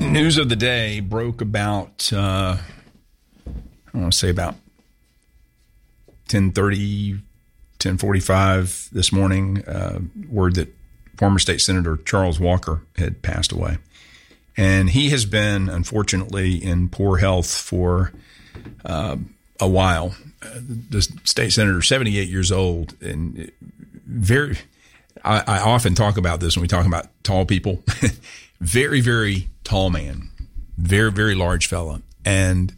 News of the day broke about, I want to say about 10:30, 10:45 this morning. Word that former state senator Charles Walker had passed away. And he has been, unfortunately, in poor health for a while. The state senator, 78 years old, and I often talk about this when we talk about tall people. Very, very tall man, very, very large fella. And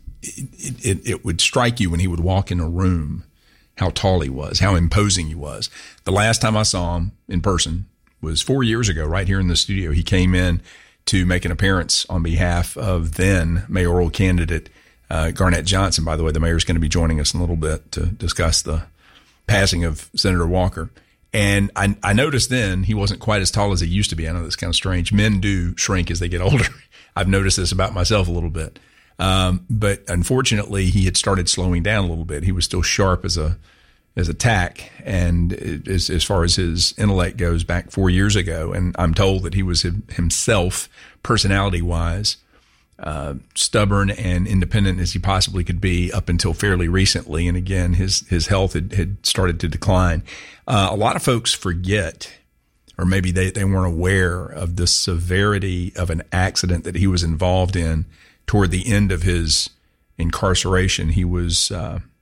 it would strike you when he would walk in a room how tall he was, how imposing he was. The last time I saw him in person was 4 years ago, right here in the studio. He came in to make an appearance on behalf of then mayoral candidate Garnett Johnson. By the way, the mayor's going to be joining us in a little bit to discuss the passing of Senator Walker. And I noticed then he wasn't quite as tall as he used to be. I know that's kind of strange. Men do shrink as they get older. I've noticed this about myself a little bit. But unfortunately, he had started slowing down a little bit. He was still sharp as a tack, and as far as his intellect goes, back 4 years ago. And I'm told that he was himself, personality-wise, stubborn and independent as he possibly could be up until fairly recently. And again, his health had started to decline. A lot of folks forget, or maybe they weren't aware of the severity of an accident that he was involved in toward the end of his incarceration. He was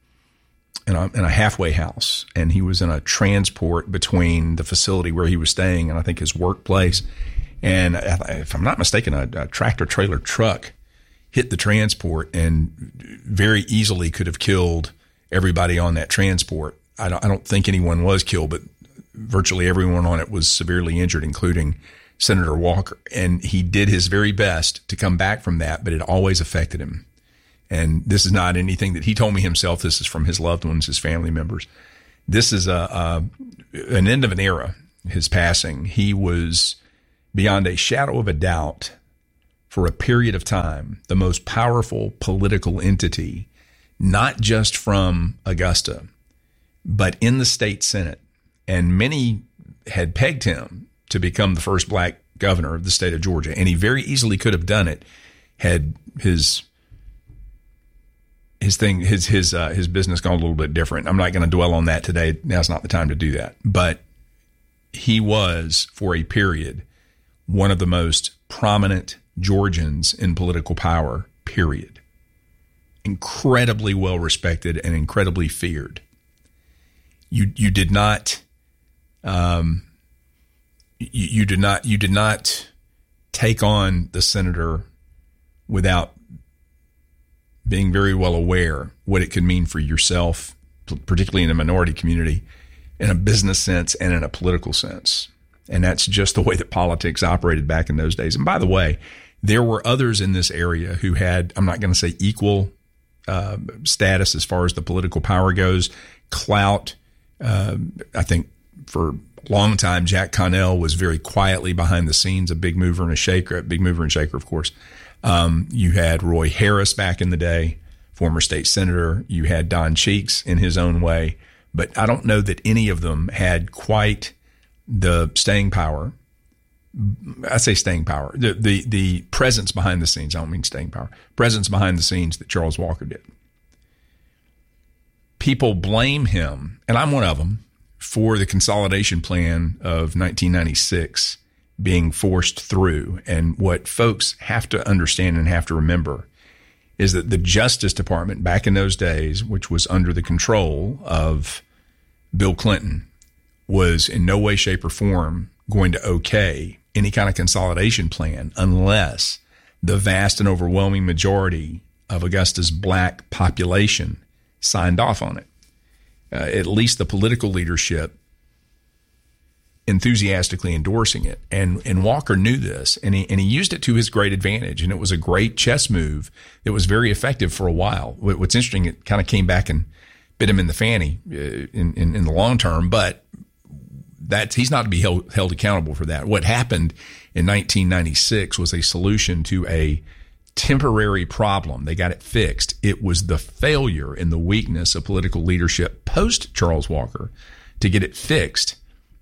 in a halfway house, and he was in a transport between the facility where he was staying and I think his workplace. And if I'm not mistaken, a tractor trailer truck hit the transport and very easily could have killed everybody on that transport. I don't think anyone was killed, but virtually everyone on it was severely injured, including Senator Walker. And he did his very best to come back from that, but it always affected him. And this is not anything that he told me himself. This is from his loved ones, his family members. This is an end of an era, his passing. He was, beyond a shadow of a doubt, for a period of time, the most powerful political entity, not just from Augusta, but in the state Senate. And many had pegged him to become the first black governor of the state of Georgia. And he very easily could have done it had his business gone a little bit different. I'm not going to dwell on that today. Now's not the time to do that. But he was, for a period, one of the most prominent Georgians in political power, period. Incredibly well respected and incredibly feared. You did not take on the senator without being very well aware what it could mean for yourself, particularly in a minority community, in a business sense and in a political sense. And that's just the way that politics operated back in those days. And by the way, there were others in this area who had, I'm not going to say equal status as far as the political power goes, clout. I think for a long time, Jack Connell was very quietly behind the scenes, a big mover and shaker, of course. You had Roy Harris back in the day, former state senator. You had Don Cheeks in his own way. But I don't know that any of them had quite the staying power. I say staying power, the presence behind the scenes. I don't mean staying power. Presence behind the scenes that Charles Walker did. People blame him, and I'm one of them, for the consolidation plan of 1996 being forced through. And what folks have to understand and have to remember is that the Justice Department back in those days, which was under the control of Bill Clinton, was in no way, shape, or form going to okay any kind of consolidation plan unless the vast and overwhelming majority of Augusta's black population signed off on it. At least the political leadership enthusiastically endorsing it. And Walker knew this, and he used it to his great advantage. And it was a great chess move that was very effective for a while. What's interesting, it kind of came back and bit him in the fanny in the long term, but he's not to be held accountable for that. What happened in 1996 was a solution to a temporary problem. They got it fixed. It was the failure and the weakness of political leadership post Charles Walker to get it fixed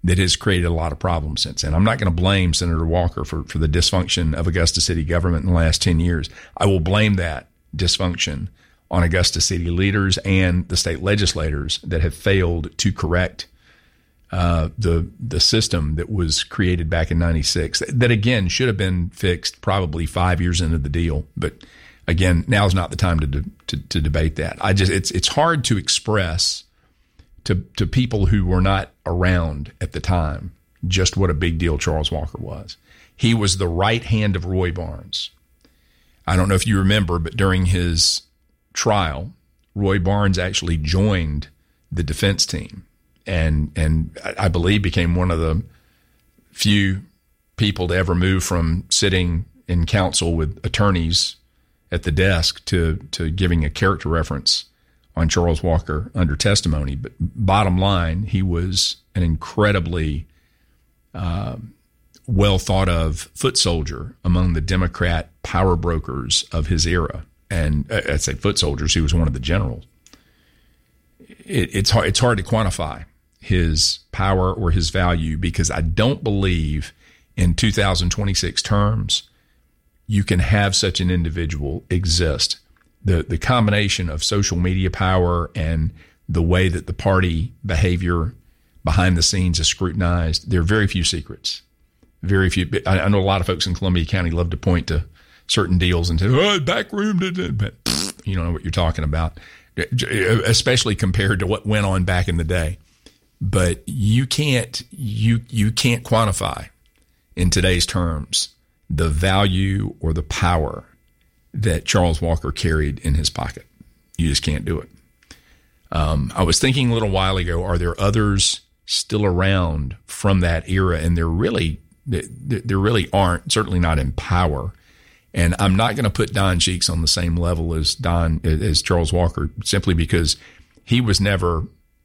that has created a lot of problems since then. I'm not going to blame Senator Walker for the dysfunction of Augusta City government in the last 10 years. I will blame that dysfunction on Augusta City leaders and the state legislators that have failed to correct the system that was created back in 96. That, again, should have been fixed probably 5 years into the deal. But, again, now's not the time to debate that. It's hard to express to people who were not around at the time just what a big deal Charles Walker was. He was the right hand of Roy Barnes. I don't know if you remember, but during his trial, Roy Barnes actually joined the defense team and I believe became one of the few people to ever move from sitting in counsel with attorneys at the desk to giving a character reference on Charles Walker under testimony. But bottom line, he was an incredibly well thought of foot soldier among the Democrat power brokers of his era. And I'd say foot soldiers, he was one of the generals. It's hard to quantify his power or his value, because I don't believe in 2026 terms you can have such an individual exist. The combination of social media power and the way that the party behavior behind the scenes is scrutinized, there are very few secrets. Very few. I know a lot of folks in Columbia County love to point to certain deals and say, oh, back room, but you don't know what you're talking about, especially compared to what went on back in the day. But you can't quantify in today's terms the value or the power that Charles Walker carried in his pocket. You just can't do it. I was thinking a little while ago, are there others still around from that era? And there really aren't, certainly not in power. And I'm not going to put Don Cheeks on the same level as Charles Walker, simply because he was never,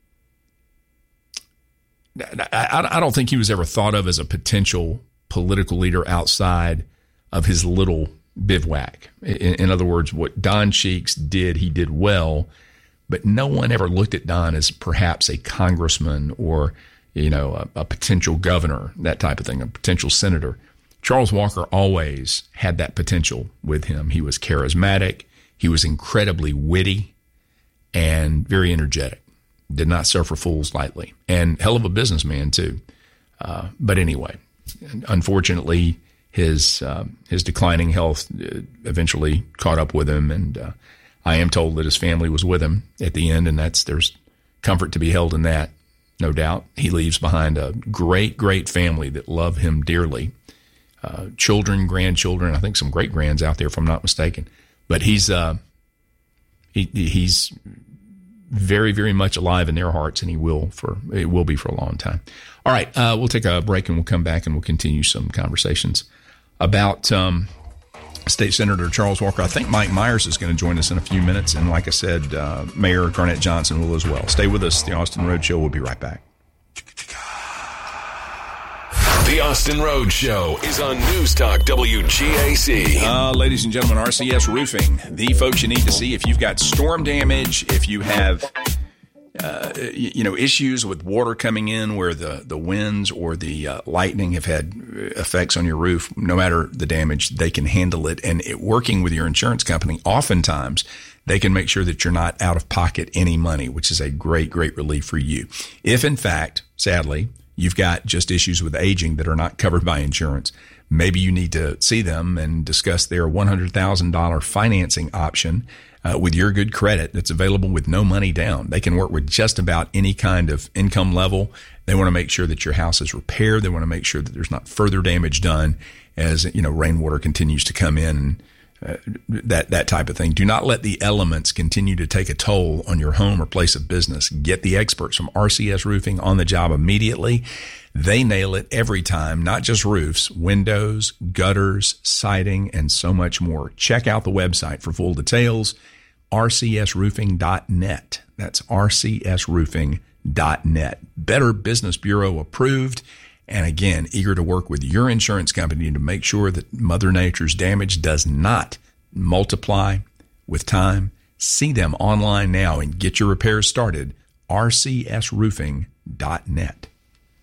I don't think he was ever thought of as a potential political leader outside of his little bivouac. In other words, what Don Cheeks did, he did well, but no one ever looked at Don as perhaps a congressman or, a potential governor, that type of thing, a potential senator. Charles Walker always had that potential with him. He was charismatic. He was incredibly witty and very energetic. Did not suffer fools lightly, and hell of a businessman too. But anyway, unfortunately, his declining health eventually caught up with him, and I am told that his family was with him at the end, and there's comfort to be held in that, no doubt. He leaves behind a great, great family that love him dearly. Children, grandchildren, I think some great grands out there, if I'm not mistaken. But he's very, very much alive in their hearts, and it will be for a long time. All right, we'll take a break, and we'll come back and we'll continue some conversations about State Senator Charles Walker. I think Mike Myers is going to join us in a few minutes, and like I said, Mayor Garnett Johnson will as well. Stay with us. The Austin Road Show. We'll be right back. The Austin Road Show is on News Talk WGAC. Ladies and gentlemen, RCS Roofing, the folks you need to see if you've got storm damage, if you have issues with water coming in where the winds or the lightning have had effects on your roof. No matter the damage, they can handle it. And working with your insurance company, oftentimes they can make sure that you're not out of pocket any money, which is a great, great relief for you. If in fact, sadly, you've got just issues with aging that are not covered by insurance, maybe you need to see them and discuss their $100,000 financing option with your good credit that's available with no money down. They can work with just about any kind of income level. They want to make sure that your house is repaired. They want to make sure that there's not further damage done as rainwater continues to come in and that type of thing. Do not let the elements continue to take a toll on your home or place of business. Get the experts from RCS Roofing on the job immediately. They nail it every time, not just roofs, windows, gutters, siding, and so much more. Check out the website for full details, rcsroofing.net. That's rcsroofing.net. Better Business Bureau approved. And again, eager to work with your insurance company to make sure that Mother Nature's damage does not multiply with time. See them online now and get your repairs started. rcsroofing.net.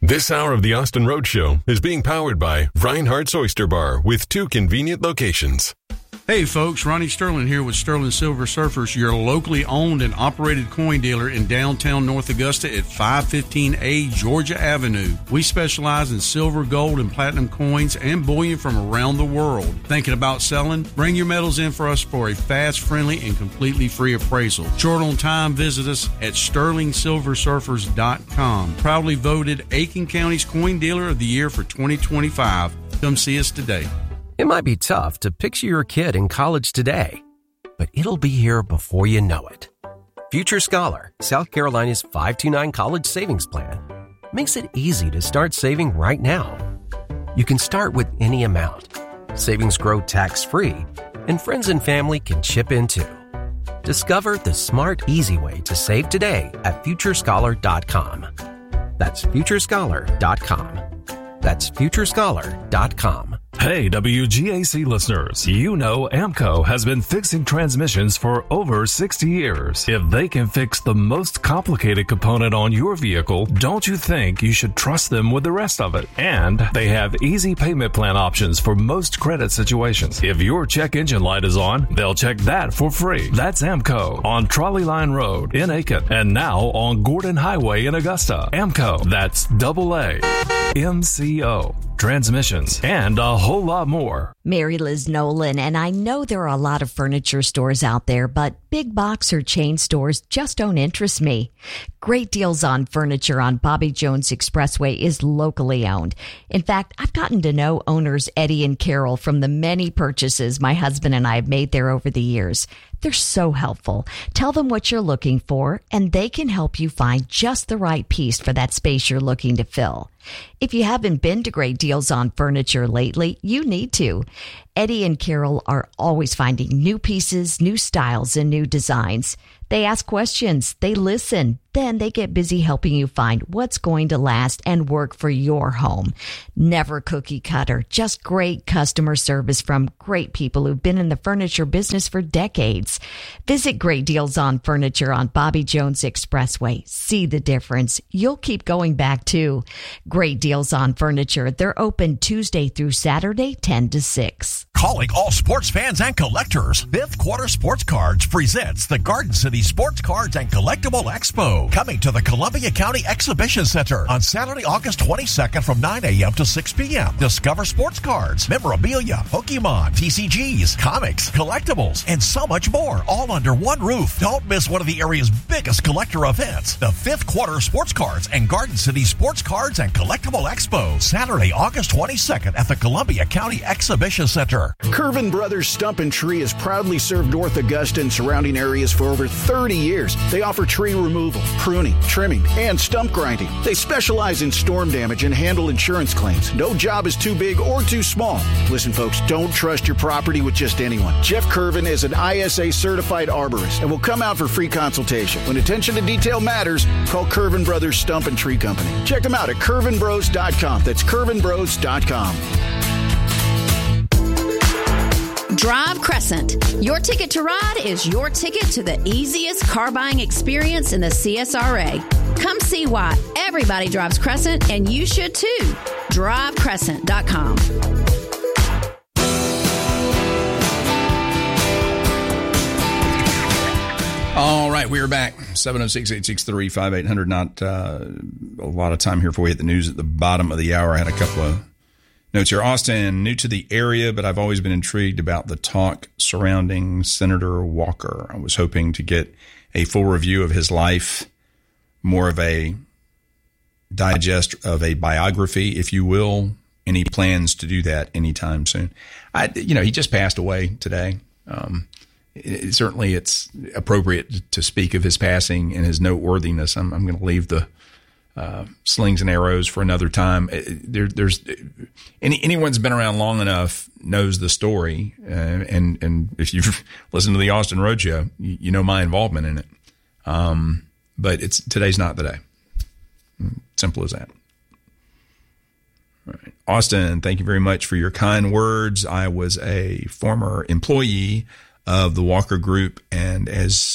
This hour of the Austin Road Show is being powered by Reinhardt's Oyster Bar with 2 convenient locations. Hey folks, Ronnie Sterling here with Sterling Silver Surfers, your locally owned and operated coin dealer in downtown North Augusta at 515A Georgia Avenue. We specialize in silver, gold, and platinum coins and bullion from around the world. Thinking about selling? Bring your metals in for us for a fast, friendly, and completely free appraisal. Short on time, visit us at sterlingsilversurfers.com. Proudly voted Aiken County's Coin Dealer of the Year for 2025. Come see us today. It might be tough to picture your kid in college today, but it'll be here before you know it. Future Scholar, South Carolina's 529 college savings plan, makes it easy to start saving right now. You can start with any amount. Savings grow tax-free, and friends and family can chip in too. Discover the smart, easy way to save today at futurescholar.com. That's futurescholar.com. That's futurescholar.com. Hey, WGAC listeners, you know AMCO has been fixing transmissions for over 60 years. If they can fix the most complicated component on your vehicle, don't you think you should trust them with the rest of it? And they have easy payment plan options for most credit situations. If your check engine light is on, they'll check that for free. That's AMCO on Trolley Line Road in Aiken and now on Gordon Highway in Augusta. AMCO, that's AAMCO. Transmissions, and a whole lot more. Mary Liz Nolan, and I know there are a lot of furniture stores out there, but big box or chain stores just don't interest me. Great Deals on Furniture on Bobby Jones Expressway is locally owned. In fact, I've gotten to know owners Eddie and Carol from the many purchases my husband and I have made there over the years. They're so helpful. Tell them what you're looking for, and they can help you find just the right piece for that space you're looking to fill. If you haven't been to Great Deals on Furniture lately, you need to. Eddie and Carol are always finding new pieces, new styles, and new designs. They ask questions, they listen, then they get busy helping you find what's going to last and work for your home. Never cookie cutter, just great customer service from great people who've been in the furniture business for decades. Visit Great Deals on Furniture on Bobby Jones Expressway. See the difference. You'll keep going back too. Great Deals on Furniture. They're open Tuesday through Saturday, 10 to 6. Calling all sports fans and collectors, Fifth Quarter Sports Cards presents the Garden City Sports Cards and Collectible Expo, coming to the Columbia County Exhibition Center on Saturday, August 22nd from 9 a.m. to 6 p.m. Discover sports cards, memorabilia, Pokemon, TCGs, comics, collectibles, and so much more, all under one roof. Don't miss one of the area's biggest collector events, the Fifth Quarter Sports Cards and Garden City Sports Cards and Collectible Expo, Saturday, August 22nd at the Columbia County Exhibition Center. Curvin Brothers Stump and Tree has proudly served North Augusta and surrounding areas for over 30 years. They offer tree removal, pruning, trimming, and stump grinding. They specialize in storm damage and handle insurance claims. No job is too big or too small. Listen, folks, don't trust your property with just anyone. Jeff Curvin is an ISA certified arborist and will come out for free consultation. When attention to detail matters, call Curvin Brothers Stump and Tree Company. Check them out at curvinbros.com. That's curvinbros.com. Drive Crescent. Your ticket to ride is your ticket to the easiest car buying experience in the CSRA. Come see why everybody drives Crescent, and you should too. DriveCrescent.com. All right, we are back. 706-863-5800. Not a lot of time here before we hit the news at the bottom of the hour. I had a couple of notes here. Austin, new to the area, but I've always been intrigued about the talk surrounding Senator Walker. I was hoping to get a full review of his life, more of a digest of a biography, if you will. Any plans to do that anytime soon? He just passed away today. Certainly it's appropriate to speak of his passing and his noteworthiness. I'm going to leave the slings and arrows for another time. There's anyone's been around long enough knows the story, and if you've listened to the Austin Road Show, you know my involvement in it. But today's not the day. Simple as that. All right. Austin, thank you very much for your kind words. I was a former employee of the Walker Group, and as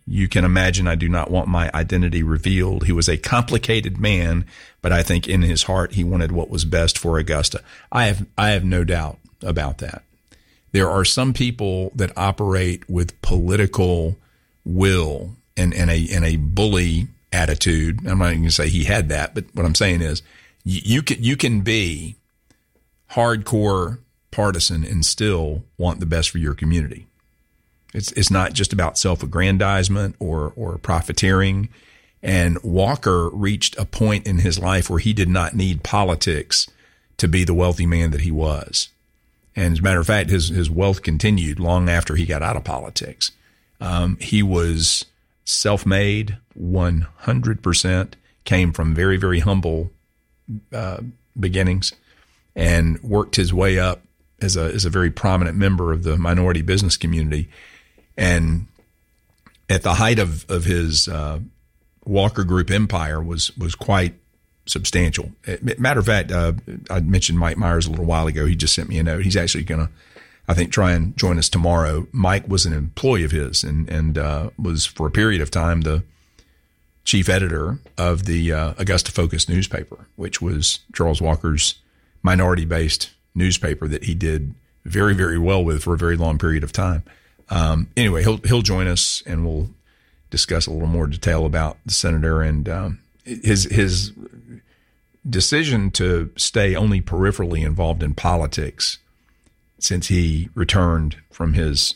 You can imagine I do not want my identity revealed. He was a complicated man, but I think in his heart he wanted what was best for Augusta. I have no doubt about that. There are some people that operate with political will and a bully attitude. I'm not even going to say he had that, but what I'm saying is you can be hardcore partisan and still want the best for your community. It's not just about self-aggrandizement or profiteering. And Walker reached a point in his life where he did not need politics to be the wealthy man that he was. And as a matter of fact, his wealth continued long after he got out of politics. He was self-made 100%, came from very, very humble beginnings, and worked his way up as a very prominent member of the minority business community. And at the height of his Walker Group empire was quite substantial. Matter of fact, I mentioned Mike Myers a little while ago. He just sent me a note. He's actually going to, I think, try and join us tomorrow. Mike was an employee of his and was for a period of time the chief editor of the Augusta Focus newspaper, which was Charles Walker's minority-based newspaper that he did very, very well with for a very long period of time. Anyway, he'll join us and we'll discuss a little more detail about the senator and his decision to stay only peripherally involved in politics since he returned from his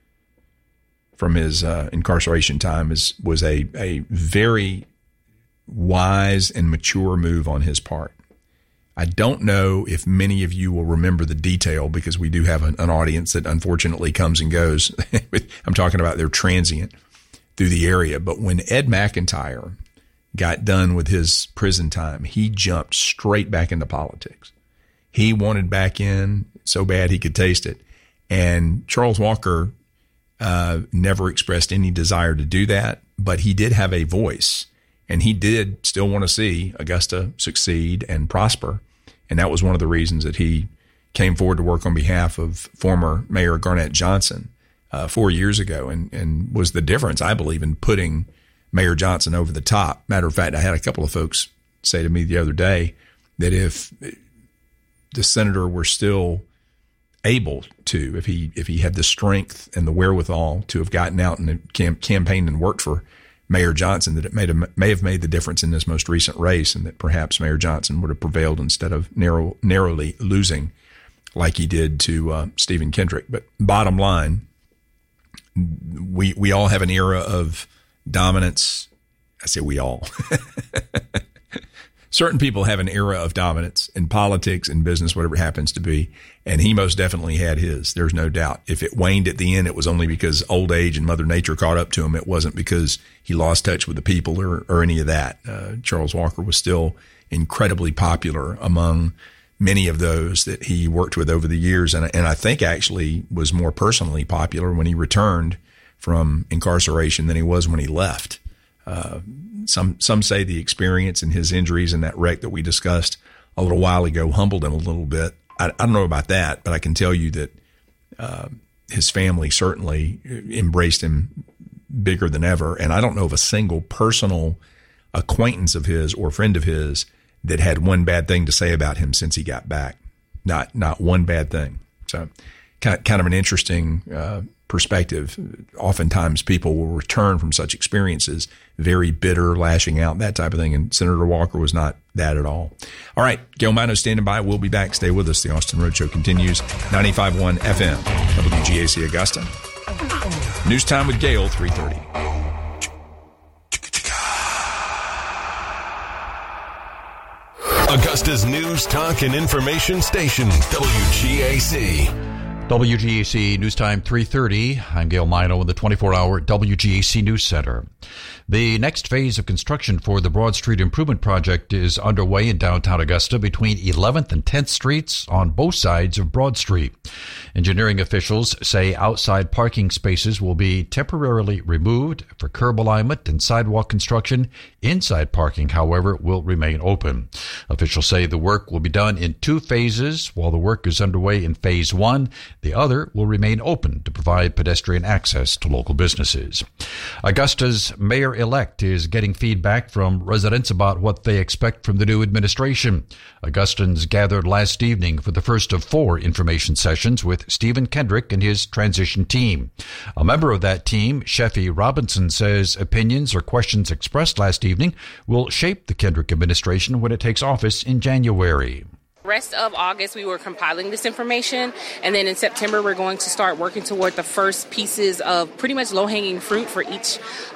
incarceration time was a very wise and mature move on his part. I don't know if many of you will remember the detail because we do have an audience that unfortunately comes and goes. I'm talking about they're transient through the area. But when Ed McIntyre got done with his prison time, he jumped straight back into politics. He wanted back in so bad he could taste it. And Charles Walker never expressed any desire to do that, but he did have a voice. And he did still want to see Augusta succeed and prosper. And that was one of the reasons that he came forward to work on behalf of former Mayor Garnett Johnson 4 years ago and was the difference, I believe, in putting Mayor Johnson over the top. Matter of fact, I had a couple of folks say to me the other day that if the senator were still able to, if he had the strength and the wherewithal to have gotten out and campaigned and worked for Mayor Johnson, that it may have made the difference in this most recent race, and that perhaps Mayor Johnson would have prevailed instead of narrowly losing like he did to Stephen Kendrick. But bottom line, we all have an era of dominance. I say we all. Certain people have an era of dominance in politics and business, whatever it happens to be. And he most definitely had his. There's no doubt. If it waned at the end, it was only because old age and Mother Nature caught up to him. It wasn't because he lost touch with the people or any of that. Charles Walker was still incredibly popular among many of those that he worked with over the years. And I think actually was more personally popular when he returned from incarceration than he was when he left. Some say the experience and his injuries and that wreck that we discussed a little while ago humbled him a little bit. I don't know about that, but I can tell you that his family certainly embraced him bigger than ever. And I don't know of a single personal acquaintance of his or friend of his that had one bad thing to say about him since he got back. Not one bad thing. So kind of an interesting perspective. Oftentimes people will return from such experiences very bitter, lashing out, that type of thing. And Senator Walker was not that at all. All right. Gail Mino standing by. We'll be back. Stay with us. The Austin Road Show continues. 95.1 FM, WGAC Augusta. News time with Gail, 3:30. Augusta's news, talk, and information station, WGAC. WGAC News Time 3:30. I'm Gail Mino in the 24-hour WGAC News Center. The next phase of construction for the Broad Street Improvement Project is underway in downtown Augusta between 11th and 10th Streets on both sides of Broad Street. Engineering officials say outside parking spaces will be temporarily removed for curb alignment and sidewalk construction. Inside parking, however, will remain open. Officials say the work will be done in 2 phases. While the work is underway in phase 1, the other will remain open to provide pedestrian access to local businesses. Augusta's mayor-elect is getting feedback from residents about what they expect from the new administration. Augustans gathered last evening for the first of 4 information sessions with Stephen Kendrick and his transition team. A member of that team, Sheffy Robinson, says opinions or questions expressed last evening will shape the Kendrick administration when it takes office in January. Rest of August, we were compiling this information, and then in September, we're going to start working toward the first pieces of pretty much low-hanging fruit for each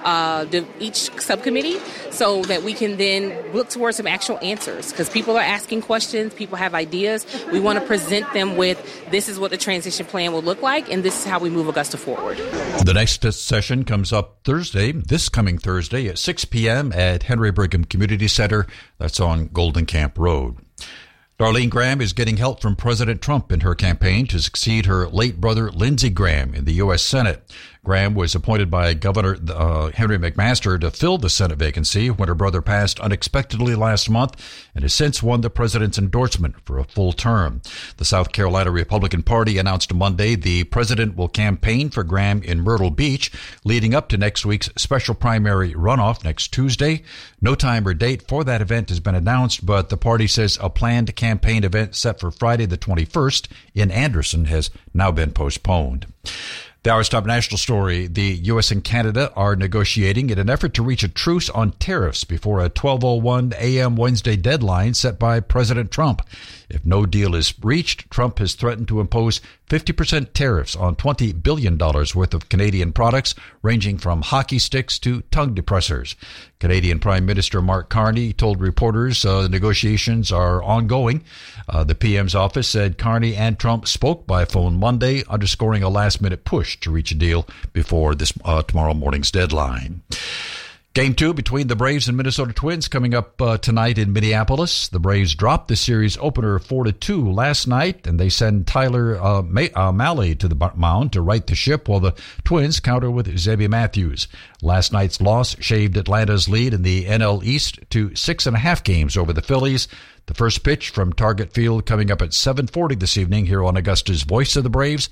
subcommittee, so that we can then look towards some actual answers. Because people are asking questions, people have ideas. We want to present them with, this is what the transition plan will look like, and this is how we move Augusta forward. The next session comes up this coming Thursday at 6 p.m. at Henry Brigham Community Center. That's on Golden Camp Road. Darlene Graham is getting help from President Trump in her campaign to succeed her late brother Lindsey Graham in the U.S. Senate. Graham was appointed by Governor Henry McMaster to fill the Senate vacancy when her brother passed unexpectedly last month and has since won the president's endorsement for a full term. The South Carolina Republican Party announced Monday the president will campaign for Graham in Myrtle Beach, leading up to next week's special primary runoff next Tuesday. No time or date for that event has been announced, but the party says a planned campaign event set for Friday the 21st in Anderson has now been postponed. The Hour's top national story, the U.S. and Canada are negotiating in an effort to reach a truce on tariffs before a 12:01 a.m. Wednesday deadline set by President Trump. If no deal is reached, Trump has threatened to impose 50% tariffs on $20 billion worth of Canadian products, ranging from hockey sticks to tongue depressors. Canadian Prime Minister Mark Carney told reporters the negotiations are ongoing. The PM's office said Carney and Trump spoke by phone Monday, underscoring a last-minute push to reach a deal before this tomorrow morning's deadline. Game 2 between the Braves and Minnesota Twins coming up tonight in Minneapolis. The Braves dropped the series opener 4-2 last night, and they send Tyler Mahle to the mound to right the ship, while the Twins counter with Zebby Matthews. Last night's loss shaved Atlanta's lead in the NL East to 6.5 games over the Phillies. The first pitch from Target Field coming up at 7:40 this evening here on Augusta's Voice of the Braves,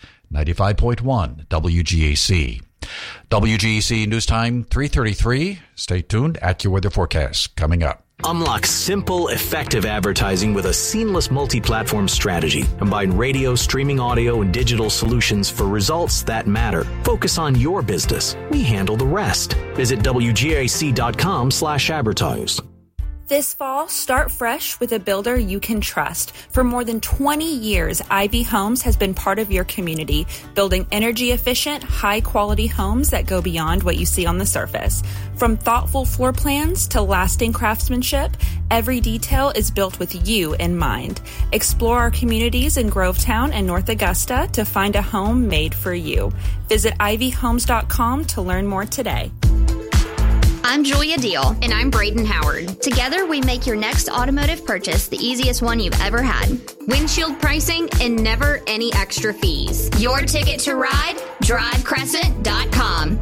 95.1 WGAC. WGEC News Time 3:33. Stay tuned. AccuWeather forecast coming up. Unlock simple, effective advertising with a seamless multi-platform strategy. Combine radio, streaming audio, and digital solutions for results that matter. Focus on your business. We handle the rest. Visit WGAC.com/advertise. This fall, start fresh with a builder you can trust. For more than 20 years, Ivy Homes has been part of your community, building energy-efficient, high-quality homes that go beyond what you see on the surface. From thoughtful floor plans to lasting craftsmanship, every detail is built with you in mind. Explore our communities in Grovetown and North Augusta to find a home made for you. Visit ivyhomes.com to learn more today. I'm Julia Deal. And I'm Braden Howard. Together, we make your next automotive purchase the easiest one you've ever had. Windshield pricing and never any extra fees. Your ticket to ride? DriveCrescent.com.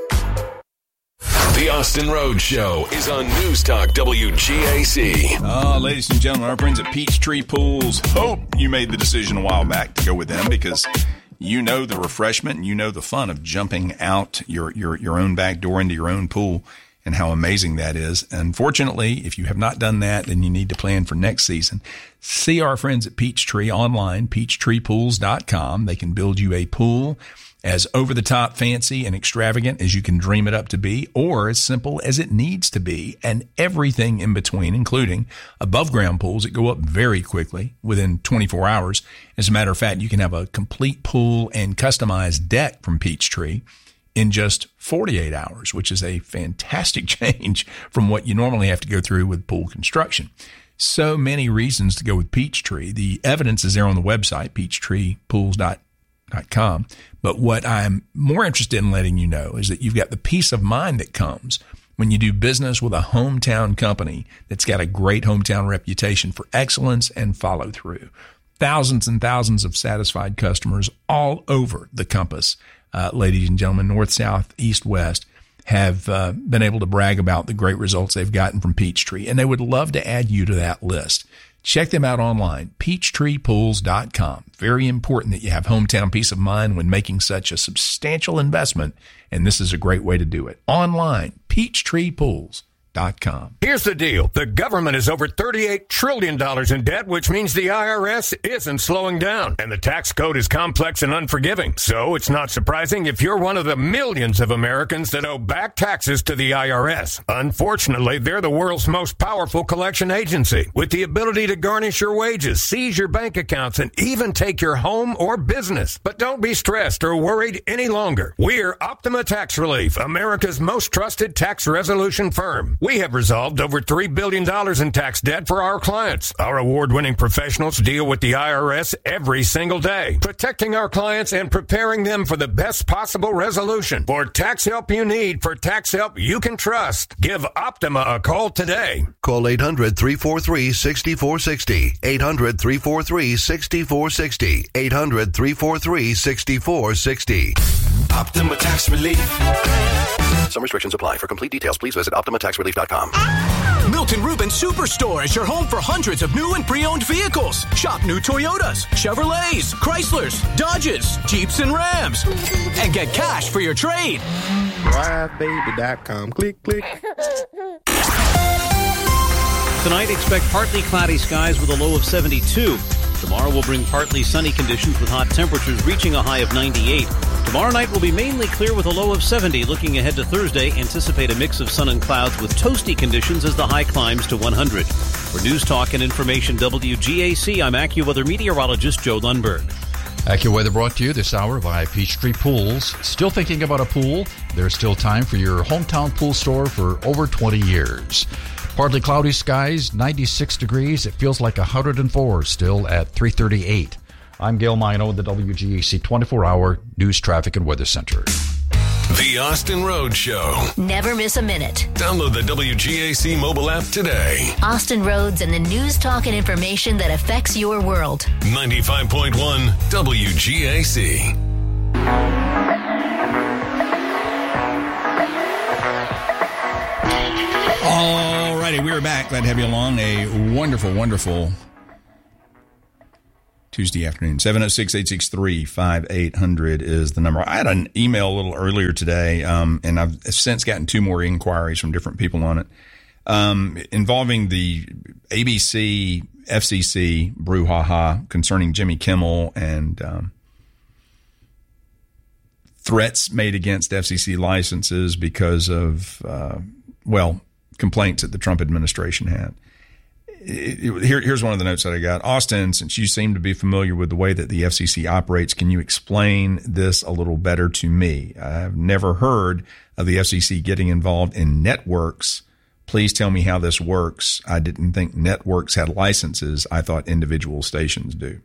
The Austin Road Show is on News Talk WGAC. Ladies and gentlemen, our friends at Peachtree Pools, hope you made the decision a while back to go with them, because you know the refreshment and you know the fun of jumping out your own back door into your own pool, and how amazing that is. Unfortunately, if you have not done that, then you need to plan for next season. See our friends at Peachtree online, peachtreepools.com. They can build you a pool as over-the-top fancy and extravagant as you can dream it up to be, or as simple as it needs to be, and everything in between, including above-ground pools that go up very quickly within 24 hours. As a matter of fact, you can have a complete pool and customized deck from Peachtree in just 48 hours, which is a fantastic change from what you normally have to go through with pool construction. So many reasons to go with Peachtree. The evidence is there on the website, peachtreepools.com. But what I'm more interested in letting you know is that you've got the peace of mind that comes when you do business with a hometown company that's got a great hometown reputation for excellence and follow through. thousands and thousands of satisfied customers all over the compass, ladies and gentlemen, north, south, east, west, have been able to brag about the great results they've gotten from Peachtree, and they would love to add you to that list. Check them out online, PeachtreePools.com. Very important that you have hometown peace of mind when making such a substantial investment, and this is a great way to do it. Online, PeachtreePools.com. Here's the deal. The government is over $38 trillion in debt, which means the IRS isn't slowing down. And the tax code is complex and unforgiving. So it's not surprising if you're one of the millions of Americans that owe back taxes to the IRS. Unfortunately, they're the world's most powerful collection agency, with the ability to garnish your wages, seize your bank accounts, and even take your home or business. But don't be stressed or worried any longer. We're Optima Tax Relief, America's most trusted tax resolution firm. We have resolved over $3 billion in tax debt for our clients. Our award-winning professionals deal with the IRS every single day, protecting our clients and preparing them for the best possible resolution. For tax help you need, for tax help you can trust, give Optima a call today. Call 800-343-6460. 800-343-6460. 800-343-6460. Optima Tax Relief. Some restrictions apply. For complete details, please visit OptimaTaxRelief.com. Milton Rubin Superstore is your home for hundreds of new and pre-owned vehicles. Shop new Toyotas, Chevrolets, Chryslers, Dodges, Jeeps, and Rams. And get cash for your trade. DriveBaby.com. Click, click. Tonight, expect partly cloudy skies with a low of 72. Tomorrow will bring partly sunny conditions with hot temperatures reaching a high of 98. Tomorrow night will be mainly clear with a low of 70. Looking ahead to Thursday, anticipate a mix of sun and clouds with toasty conditions as the high climbs to 100. For News Talk and Information WGAC, I'm AccuWeather meteorologist Joe Lundberg. AccuWeather brought to you this hour by Peachtree Pools. Still thinking about a pool? There's still time for your hometown pool store for over 20 years. Partly cloudy skies, 96 degrees. It feels like 104 still at 3:38. I'm Gail Mino, the WGAC 24-hour News, Traffic, and Weather Center. The Austin Road Show. Never miss a minute. Download the WGAC mobile app today. Austin Roads and the news, talk, and information that affects your world. 95.1 WGAC. All righty, we're back. Glad to have you along. A wonderful, wonderful Tuesday afternoon. 706-863-5800 is the number. I had an email a little earlier today, and I've since gotten two more inquiries from different people on it, involving the ABC FCC brouhaha concerning Jimmy Kimmel and threats made against FCC licenses because of, complaints that the Trump administration had. Here's one of the notes that I got. Austin, since you seem to be familiar with the way that the FCC operates, can you explain this a little better to me? I've never heard of the FCC getting involved in networks. Please tell me how this works. I didn't think networks had licenses. I thought individual stations do.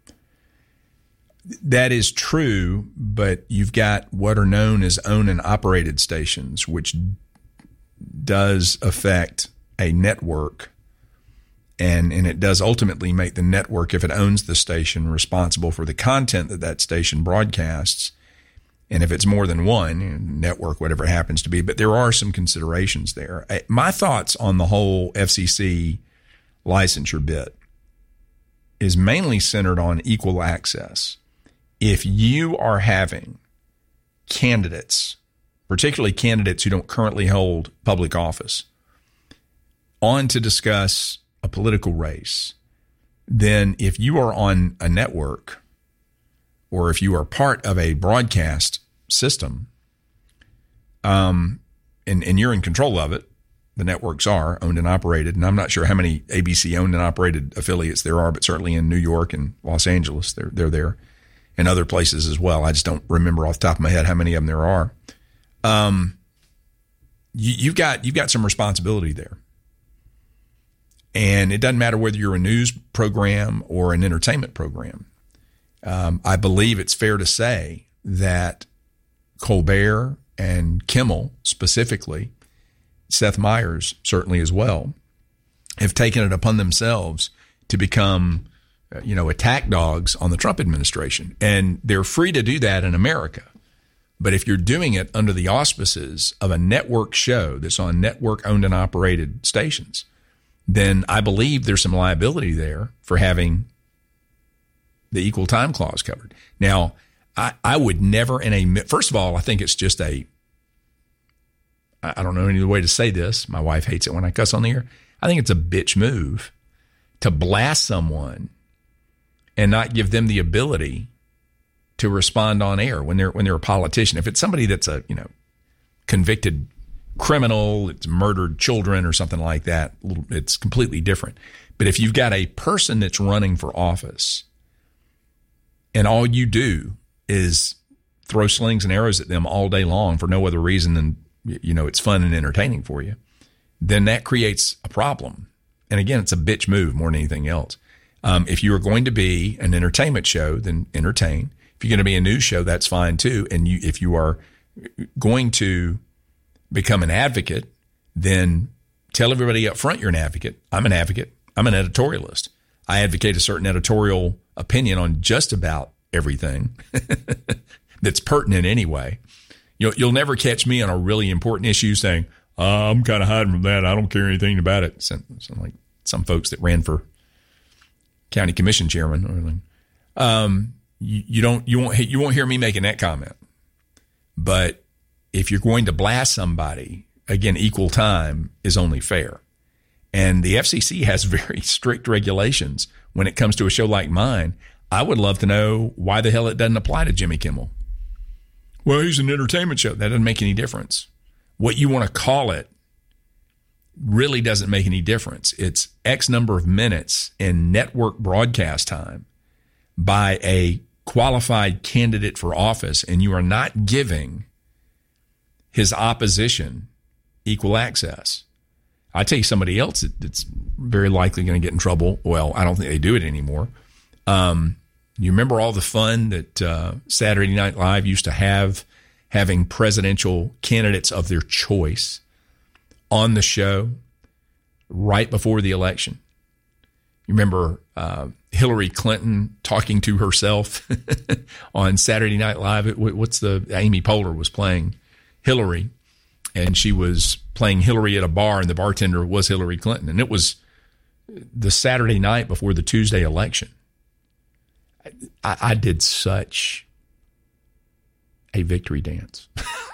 That is true, but you've got what are known as owned and operated stations, which does affect a network. And it does ultimately make the network, if it owns the station, responsible for the content that that station broadcasts. And if it's more than one, network, whatever it happens to be. But there are some considerations there. My thoughts on the whole FCC licensure bit is mainly centered on equal access. If you are having candidates, particularly candidates who don't currently hold public office, on to discuss a political race, then if you are on a network or if you are part of a broadcast system, and you're in control of it, the networks are owned and operated. And I'm not sure how many ABC owned and operated affiliates there are, but certainly in New York and Los Angeles, they're there, and other places as well. I just don't remember off the top of my head how many of them there are. You've got some responsibility there. And it doesn't matter whether you're a news program or an entertainment program. I believe it's fair to say that Colbert and Kimmel specifically, Seth Meyers certainly as well, have taken it upon themselves to become attack dogs on the Trump administration. And they're free to do that in America. But if you're doing it under the auspices of a network show that's on network owned and operated stations, then I believe there's some liability there for having the equal time clause covered. Now, I would never first of all, I think it's just I don't know any other way to say this. My wife hates it when I cuss on the air. I think it's a bitch move to blast someone and not give them the ability to respond on air when they're a politician. If it's somebody that's a convicted criminal, that's murdered children or something like that, it's completely different. But if you've got a person that's running for office and all you do is throw slings and arrows at them all day long for no other reason than it's fun and entertaining for you, then that creates a problem. And again, it's a bitch move more than anything else. If you are going to be an entertainment show, then entertain. If you're going to be a news show, that's fine too. And if you are going to become an advocate, then tell everybody up front you're an advocate. I'm an advocate. I'm an editorialist. I advocate a certain editorial opinion on just about everything that's pertinent anyway. You'll never catch me on a really important issue saying, I'm kind of hiding from that. I don't care anything about it. Some like some folks that ran for county commission chairman or anything. You won't hear me making that comment. But if you're going to blast somebody, again, equal time is only fair. And the FCC has very strict regulations when it comes to a show like mine. I would love to know why the hell it doesn't apply to Jimmy Kimmel. Well, he's an entertainment show. That doesn't make any difference. What you want to call it really doesn't make any difference. It's X number of minutes in network broadcast time by a qualified candidate for office, and you are not giving his opposition equal access. I tell you somebody else that's very likely going to get in trouble. Well, I don't think they do it anymore. You remember all the fun that Saturday Night Live used to have, having presidential candidates of their choice on the show right before the election? You remember Hillary Clinton talking to herself on Saturday Night Live? Amy Poehler was playing Hillary, and she was playing Hillary at a bar, and the bartender was Hillary Clinton. And it was the Saturday night before the Tuesday election. I did such a victory dance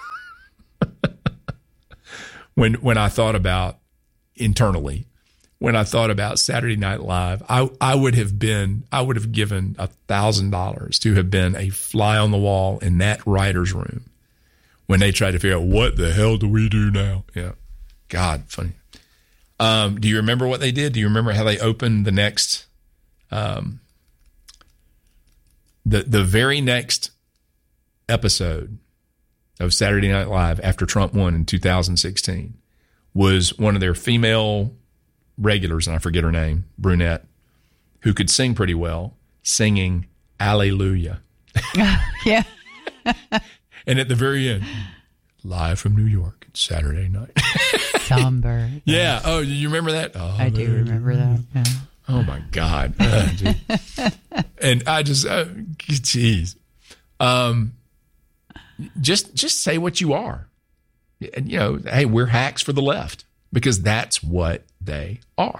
when I thought about internally, when I thought about Saturday Night Live. I would have given $1,000 to have been a fly on the wall in that writer's room when they tried to figure out what the hell do we do now? Yeah, God, funny. Do you remember what they did? Do you remember how they opened the next? The very next episode of Saturday Night Live after Trump won in 2016 was one of their female regulars, and I forget her name, brunette, who could sing pretty well, singing Alleluia. Yeah. And at the very end, live from New York, Saturday night. Somber. Yeah. Oh, you remember that? Oh, I do remember that. Yeah. Oh, my God. And I just, geez. Just say what you are. And, hey, we're hacks for the left, because that's what they are.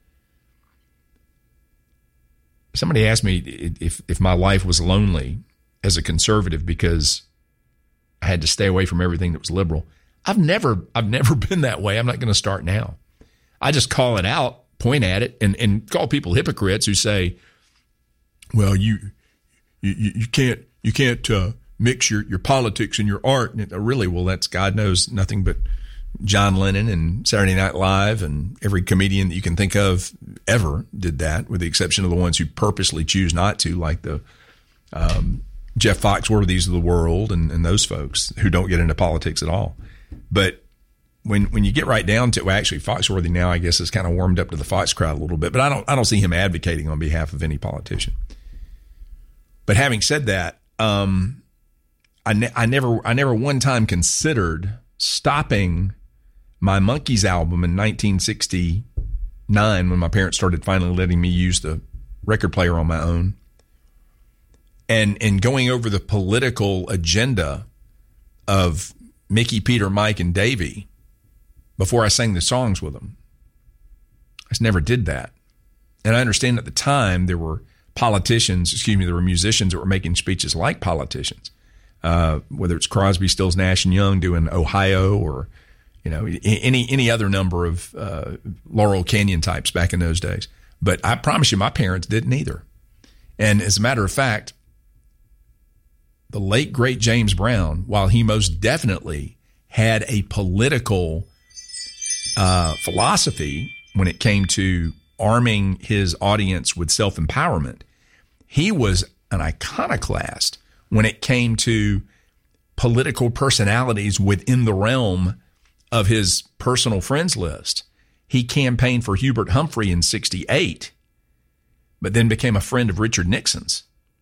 Somebody asked me if my life was lonely as a conservative because I had to stay away from everything that was liberal. I've never been that way. I'm not going to start now. I just call it out, point at it, and call people hypocrites who say, well, you can't mix your politics and your art. And really, well, that's, God knows, nothing but John Lennon and Saturday Night Live, and every comedian that you can think of ever did that, with the exception of the ones who purposely choose not to, like the Jeff Foxworthys of the world and those folks who don't get into politics at all. But when you get right down to, well, actually, Foxworthy now, I guess, has kind of warmed up to the Fox crowd a little bit, but I don't see him advocating on behalf of any politician. But having said that, I never one time considered stopping my Monkees album in 1969 when my parents started finally letting me use the record player on my own. And going over the political agenda of Mickey, Peter, Mike, and Davey before I sang the songs with them. I just never did that. And I understand at the time there were there were musicians that were making speeches like politicians, whether it's Crosby, Stills, Nash and Young doing Ohio or, any other number of Laurel Canyon types back in those days. But I promise you, my parents didn't either. And as a matter of fact, the late, great James Brown, while he most definitely had a political philosophy when it came to arming his audience with self-empowerment, he was an iconoclast when it came to political personalities within the realm of his personal friends list. He campaigned for Hubert Humphrey in 1968, but then became a friend of Richard Nixon's.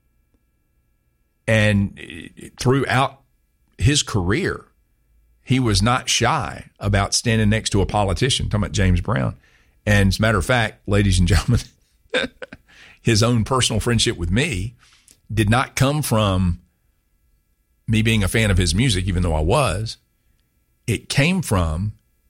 And throughout his career, he was not shy about standing next to a politician, talking about James Brown. And as a matter of fact, ladies and gentlemen, his own personal friendship with me did not come from me being a fan of his music, even though I was. It came from,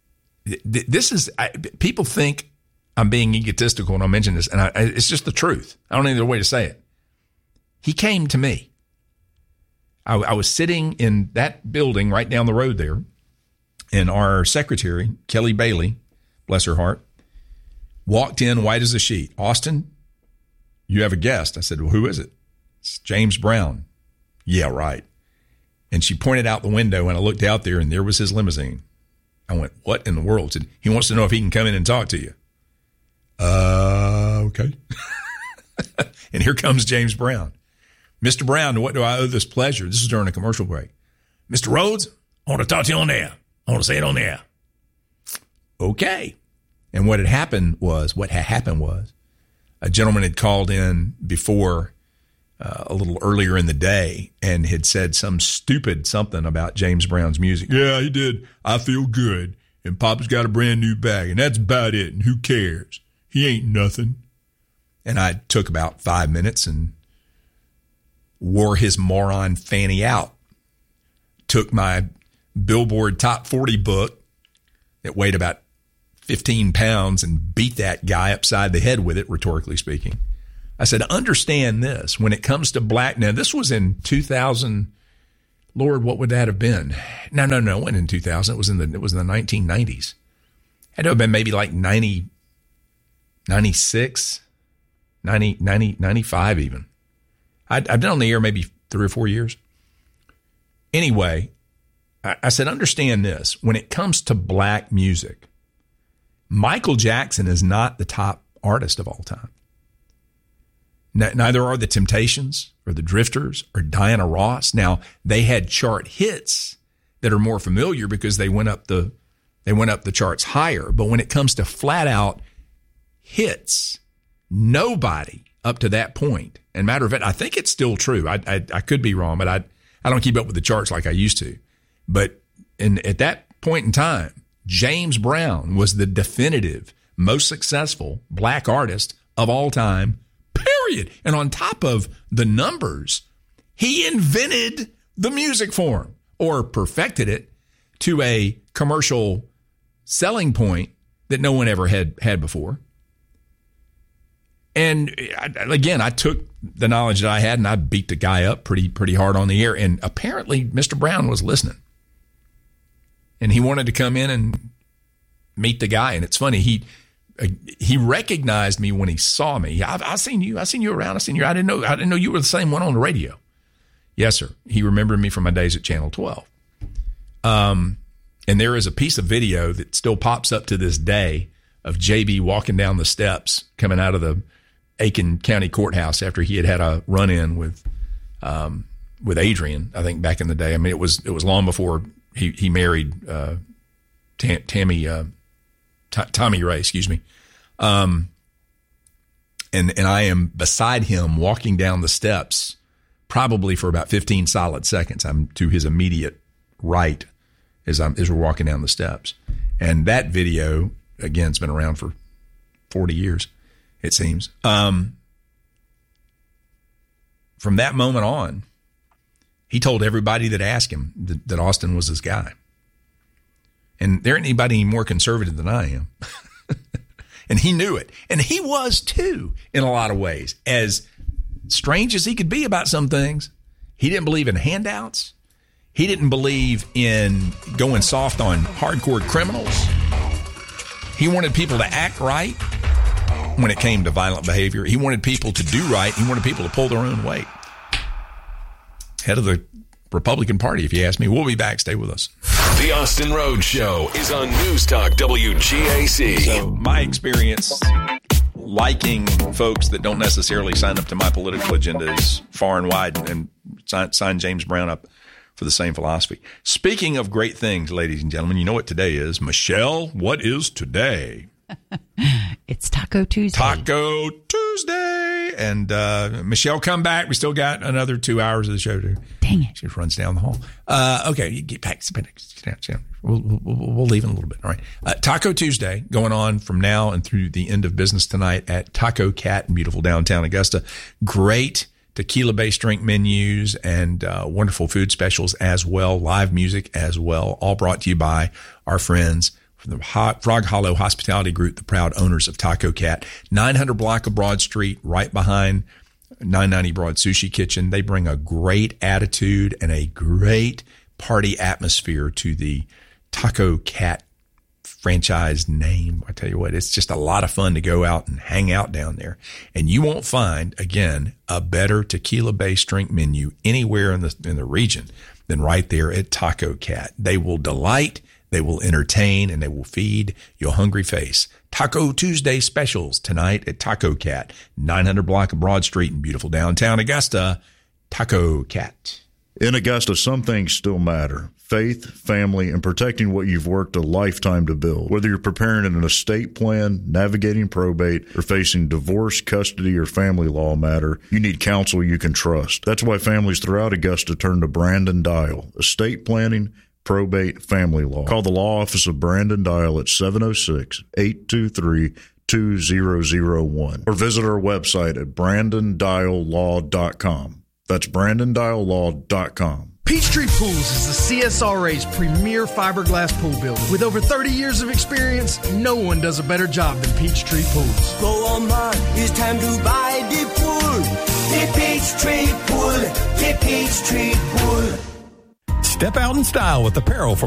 people think I'm being egotistical when I mention this, and it's just the truth. I don't know any other way to say it. He came to me. I was sitting in that building right down the road there, and our secretary, Kelly Bailey, bless her heart, walked in white as a sheet. Austin, you have a guest. I said, well, who is it? It's James Brown. Yeah, right. And she pointed out the window, and I looked out there, and there was his limousine. I went, what in the world? Said, he wants to know if he can come in and talk to you. Okay. And here comes James Brown. Mr. Brown, to what do I owe this pleasure? This is during a commercial break. Mr. Rhodes, I want to talk to you on air. I want to say it on air. Okay. And what had happened was, a gentleman had called in before a little earlier in the day and had said some stupid something about James Brown's music. Yeah, he did. I feel good. And Papa's got a brand new bag, and that's about it. And who cares? He ain't nothing. And I took about 5 minutes and wore his moron fanny out. Took my Billboard Top 40 book that weighed about 15 pounds and beat that guy upside the head with it, rhetorically speaking. I said, understand this. When it comes to black, now this was in 2000. Lord, what would that have been? No, it wasn't in 2000. It was in the 1990s. Had to have been maybe like 90, 96, 90, 95 even. I've been on the air maybe 3 or 4 years. Anyway, I said, understand this. When it comes to black music, Michael Jackson is not the top artist of all time. Neither are the Temptations or the Drifters or Diana Ross. Now, they had chart hits that are more familiar because they went up the charts higher. But when it comes to flat out hits, nobody up to that point. And matter of fact, I think it's still true. I could be wrong, but I don't keep up with the charts like I used to. But at that point in time, James Brown was the definitive most successful black artist of all time, period. And on top of the numbers, he invented the music form or perfected it to a commercial selling point that no one ever had before. And again, I took the knowledge that I had and I beat the guy up pretty hard on the air. And apparently Mr. Brown was listening. And he wanted to come in and meet the guy. And it's funny, he recognized me when he saw me. I seen you around. I didn't know you were the same one on the radio. Yes, sir. He remembered me from my days at Channel 12. And there is a piece of video that still pops up to this day of JB walking down the steps coming out of the Aiken County Courthouse after he had a run-in with Adrian, I think, back in the day. I mean, it was long before he married Tommy Ray, excuse me. And I am beside him walking down the steps probably for about 15 solid seconds. I'm to his immediate right as we're walking down the steps. And that video, again, it's been around for 40 years, it seems. from that moment on, he told everybody that asked him that Austin was his guy. And there ain't anybody more conservative than I am. And he knew it. And he was too, in a lot of ways. As strange as he could be about some things, he didn't believe in handouts. He didn't believe in going soft on hardcore criminals. He wanted people to act right when it came to violent behavior. He wanted people to do right. He wanted people to pull their own weight. Head of the Republican Party, if you ask me. We'll be back. Stay with us. The Austin Rhodes Show is on News Talk WGAC. So my experience liking folks that don't necessarily sign up to my political agenda is far and wide, and sign James Brown up for the same philosophy. Speaking of great things, ladies and gentlemen, you know what today is. Michelle, what is today? It's Taco Tuesday. Taco Tuesday. And Michelle, come back. We still got another 2 hours of the show to. Dang it. She runs down the hall. Okay, you get back. Sit down. We'll leave in a little bit. All right. Taco Tuesday going on from now and through the end of business tonight at Taco Cat in beautiful downtown Augusta. Great tequila-based drink menus and wonderful food specials as well, live music as well, all brought to you by our friends from the Frog Hollow Hospitality Group, the proud owners of Taco Cat. 900 block of Broad Street, right behind 990 Broad Sushi Kitchen. They bring a great attitude and a great party atmosphere to the Taco Cat franchise name. I tell you what, it's just a lot of fun to go out and hang out down there. And you won't find, again, a better tequila-based drink menu anywhere in the region than right there at Taco Cat. They will delight, they will entertain, and they will feed your hungry face. Taco Tuesday specials tonight at Taco Cat, 900 block of Broad Street in beautiful downtown Augusta. Taco Cat. In Augusta, some things still matter. Faith, family, and protecting what you've worked a lifetime to build. Whether you're preparing an estate plan, navigating probate, or facing divorce, custody, or family law matter, you need counsel you can trust. That's why families throughout Augusta turn to Brandon Dial. Estate planning, probate, family law. Call the law office of Brandon Dial at 706-823-2001 or visit our website at brandondiallaw.com. That's brandondiallaw.com. Peachtree Pools is the CSRA's premier fiberglass pool builder. With over 30 years of experience, no one does a better job than Peachtree Pools. Go on, man, it's time to buy the pool. The Peachtree Pool, the Peachtree Pool. Step out in style with apparel from